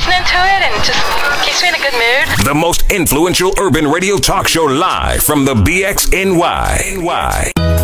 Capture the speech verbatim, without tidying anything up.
listening to it and just keeps me in a good mood. The most influential urban radio talk show live from the B X N Y.